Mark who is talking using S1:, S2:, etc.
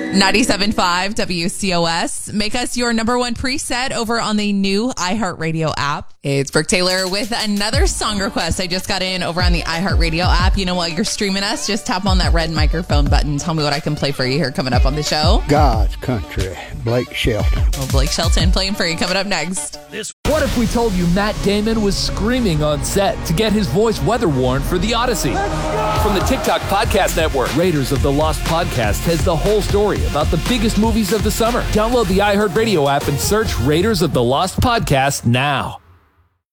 S1: 97.5 WCOS. Make us your number one preset over on the new iHeartRadio app. It's Brooke Taylor with another song request I just got in over on the iHeartRadio app. You know, while you're streaming us, just tap on that red microphone button. Tell me what I can play for you here coming up on the show.
S2: God's Country, Blake Shelton.
S1: Well, Blake Shelton playing for you coming up next.
S3: What if we told you Matt Damon was screaming on set to get his voice weather-worn for The Odyssey? From the TikTok Podcast Network, Raiders of the Lost Podcast has the whole story about the biggest movies of the summer. Download the iHeartRadio app and search Raiders of the Lost Podcast now.